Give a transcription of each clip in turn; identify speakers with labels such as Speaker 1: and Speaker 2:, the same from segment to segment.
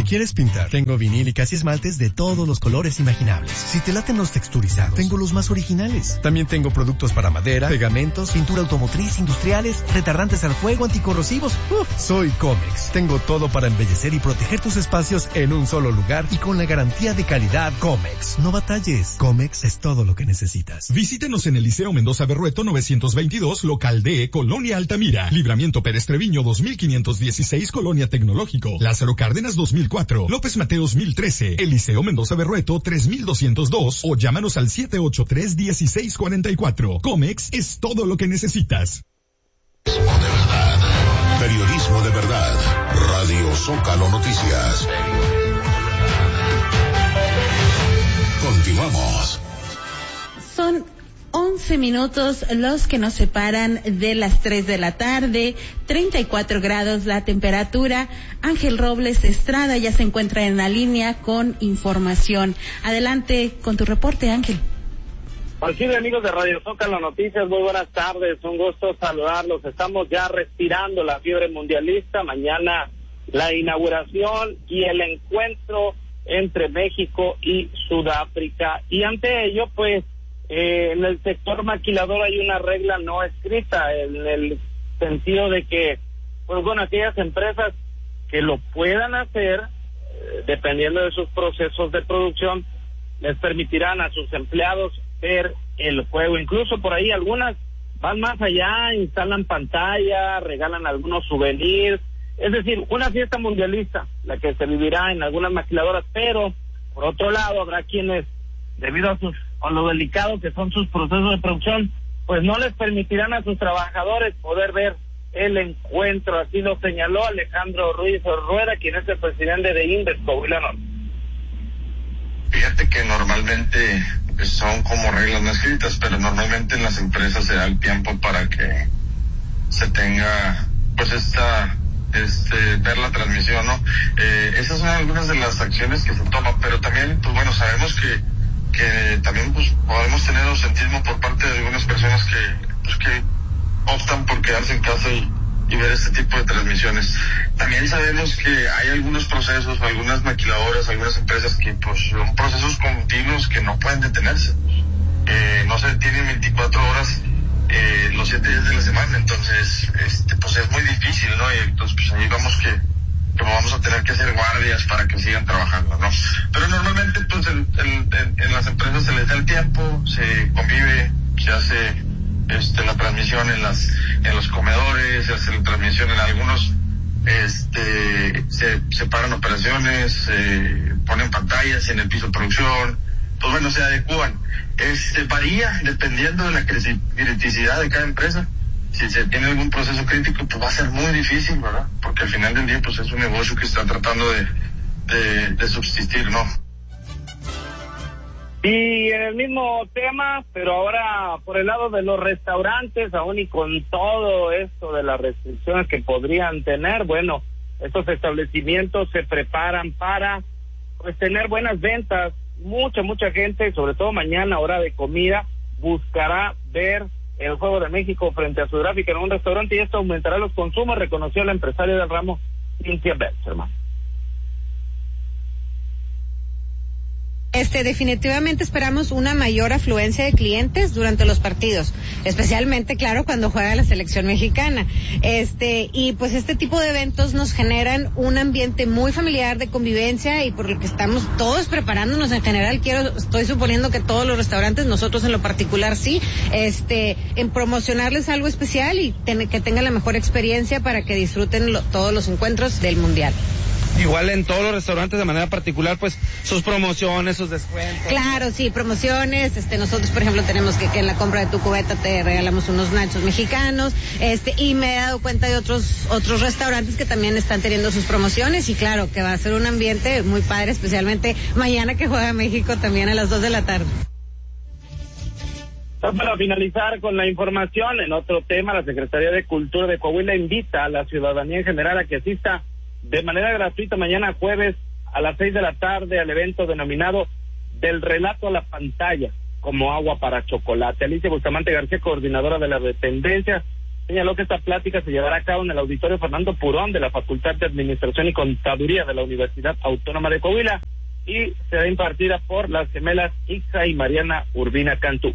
Speaker 1: quieres pintar, tengo vinílicas y esmaltes de todos los colores imaginables. Si te laten los texturizados, tengo los más originales. También tengo productos para madera, pegamentos, pintura automotriz, industriales, retardantes al fuego, anticorrosivos. Soy Comex. Tengo todo para embellecer y proteger tus espacios en un solo lugar y con la garantía de calidad Comex. No batalles. Comex es todo lo que necesitas.
Speaker 2: Visítenos en el Liceo Mendoza Berrueto 922, local D, Colonia Altamira. Libramiento Pérez Treviño 2516, Colonia Tecnológico. Lázaro Cárdenas 2004. López Mateos 1013. El Liceo Mendoza Berrueto 3202. O llámanos al 783-1644. Comex es todo lo que necesitas.
Speaker 3: Periodismo de verdad. Radio Zócalo Noticias. Continuamos.
Speaker 4: Son 11 minutos los que nos separan de las 3 de la tarde, 34 grados la temperatura. Ángel Robles Estrada ya se encuentra en la línea con información. Adelante con tu reporte, Ángel.
Speaker 5: Así de amigos de Radio Zócalo Noticias, muy buenas tardes, un gusto saludarlos. Estamos ya respirando la fiebre mundialista. Mañana la inauguración y el encuentro entre México y Sudáfrica. Y ante ello, pues, en el sector maquilador hay una regla no escrita, en el sentido de que, pues bueno, aquellas empresas que lo puedan hacer, dependiendo de sus procesos de producción, les permitirán a sus empleados ver el juego. Incluso por ahí algunas van más allá, instalan pantalla, regalan algunos souvenirs, es decir, una fiesta mundialista, la que se vivirá en algunas maquiladoras, pero por otro lado habrá quienes, debido a lo delicado que son sus procesos de producción, pues no les permitirán a sus trabajadores poder ver el encuentro. Así lo señaló Alejandro Ruiz Rueda, quien es el presidente de Inves Coahuila Norte.
Speaker 6: Fíjate que normalmente son como reglas no escritas, pero normalmente en las empresas se da el tiempo para que se tenga, pues ver la transmisión, ¿no? Esas son algunas de las acciones que se toman, pero también, pues bueno, sabemos que también pues podemos tener ausentismo por parte de algunas personas que optan por quedarse en casa y ver este tipo de transmisiones. También sabemos que hay algunos procesos, algunas maquiladoras, algunas empresas que pues son procesos continuos que no pueden detenerse. No se detienen 24 horas los 7 días de la semana, entonces pues es muy difícil, ¿no? Y entonces pues ahí vamos que vamos a tener que hacer guardias para que sigan trabajando, ¿no? Pero normalmente pues en las empresas se les da el tiempo, se convive, se hace la transmisión en los comedores, se hace la transmisión en algunos, se separan operaciones, se ponen pantallas en el piso de producción, pues bueno, se adecúan. Varía dependiendo de la criticidad de cada empresa. Si se tiene algún proceso crítico, pues va a ser muy difícil, ¿verdad? Porque al final del día, pues es un negocio que está tratando de subsistir, ¿no?
Speaker 5: Y en el mismo tema, pero ahora por el lado de los restaurantes, aún y con todo esto de las restricciones que podrían tener, bueno, estos establecimientos se preparan para pues tener buenas ventas. Mucha gente, sobre todo mañana, hora de comida, buscará ver el juego de México frente a Sudáfrica en un restaurante, y esto aumentará los consumos, reconoció la empresaria del ramo, Cynthia Belcherman.
Speaker 7: Definitivamente esperamos una mayor afluencia de clientes durante los partidos, especialmente, claro, cuando juega la selección mexicana. Y pues este tipo de eventos nos generan un ambiente muy familiar de convivencia, y por lo que estamos todos preparándonos en general, estoy suponiendo que todos los restaurantes, nosotros en lo particular sí, en promocionarles algo especial y que tengan la mejor experiencia para que disfruten todos los encuentros del Mundial.
Speaker 8: Igual en todos los restaurantes de manera particular, pues sus promociones, sus descuentos.
Speaker 7: Claro, sí, promociones. Nosotros, por ejemplo, tenemos que en la compra de tu cubeta te regalamos unos nachos mexicanos. Y me he dado cuenta de otros restaurantes que también están teniendo sus promociones, y claro, que va a ser un ambiente muy padre, especialmente mañana que juega México también a las 2 de la tarde.
Speaker 5: Para finalizar con la información, en otro tema, la Secretaría de Cultura de Coahuila invita a la ciudadanía en general a que asista de manera gratuita mañana jueves a las 6 de la tarde al evento denominado Del Relato a la Pantalla, como agua para chocolate. Alicia Bustamante García, coordinadora de la dependencia, señaló que esta plática se llevará a cabo en el Auditorio Fernando Purón de la Facultad de Administración y Contaduría de la Universidad Autónoma de Coahuila y será impartida por las gemelas Ixa y Mariana Urbina Cantú.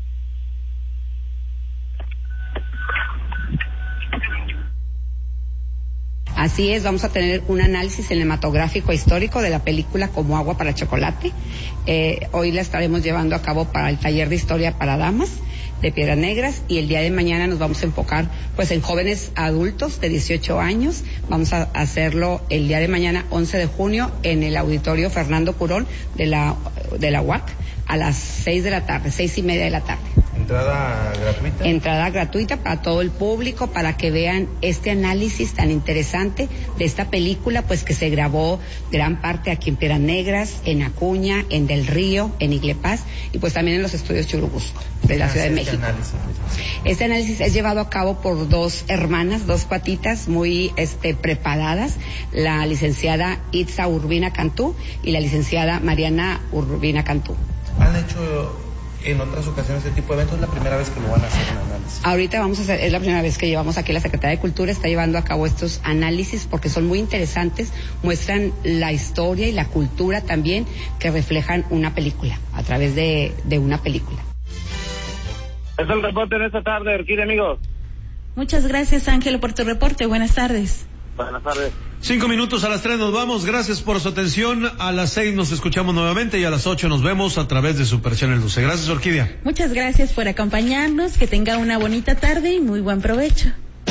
Speaker 9: Así es, vamos a tener un análisis cinematográfico histórico de la película Como agua para chocolate. Hoy la estaremos llevando a cabo para el taller de historia para damas de Piedras Negras y el día de mañana nos vamos a enfocar pues en jóvenes adultos de 18 años. Vamos a hacerlo el día de mañana 11 de junio en el Auditorio Fernando Purón de la UAC a las 6 de la tarde, 6:30 de la tarde.
Speaker 8: ¿Entrada gratuita?
Speaker 9: Entrada gratuita para todo el público, para que vean este análisis tan interesante de esta película, pues que se grabó gran parte aquí en Piedras Negras, en Acuña, en Del Río, en Iglepaz y pues también en los estudios Churubusco de la Ciudad de México. Este análisis es llevado a cabo por dos hermanas, dos patitas muy preparadas, la licenciada Itza Urbina Cantú y la licenciada Mariana Urbina Cantú.
Speaker 8: ¿Han hecho en otras ocasiones este tipo de eventos? ¿Es la primera vez que lo van a hacer en análisis?
Speaker 9: Ahorita vamos a hacer, es la primera vez que llevamos aquí, la Secretaría de Cultura está llevando a cabo estos análisis porque son muy interesantes, muestran la historia y la cultura también que reflejan una película, a través de una película.
Speaker 5: Es el reporte en esta tarde, Orquídea, amigos.
Speaker 4: Muchas gracias, Ángelo, por tu reporte. Buenas tardes.
Speaker 5: Buenas tardes.
Speaker 10: 5 minutos a las 3 nos vamos. Gracias por su atención. A las 6 nos escuchamos nuevamente y a las 8 nos vemos a través de Super Channel 12. Gracias, Orquídea.
Speaker 4: Muchas gracias por acompañarnos. Que tenga una bonita tarde y muy buen provecho.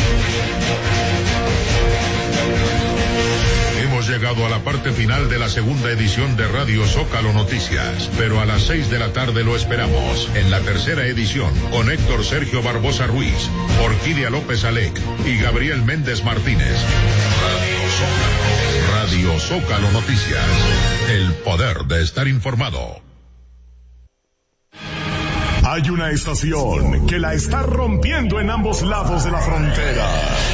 Speaker 3: Hemos llegado a la parte final de la segunda edición de Radio Zócalo Noticias, pero a las 6 de la tarde lo esperamos en la tercera edición con Héctor Sergio Barbosa Ruiz, Orquídea López Alec y Gabriel Méndez Martínez. Radio Zócalo Noticias, el poder de estar informado.
Speaker 11: Hay una estación que la está rompiendo en ambos lados de la frontera.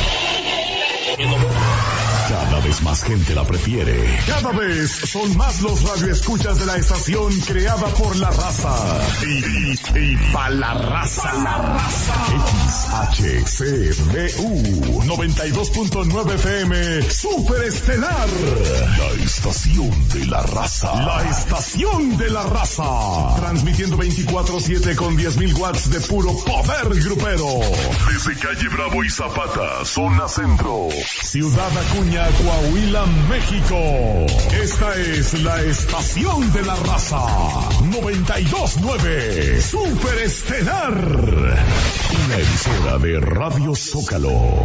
Speaker 11: Cada vez más gente la prefiere. Cada vez son más los radioescuchas de la estación creada por la raza. Y pa' la raza. XHCBU 92.9 FM Super Estelar. La estación de la raza. La estación de la raza. Transmitiendo 24/7 con 10,000 watts de puro poder grupero. Desde calle Bravo y Zapata, zona centro. Ciudad Acuña, Coahuila, México. Esta es la estación de la raza. 92.9 Super Estelar. Una emisora de Radio Zócalo.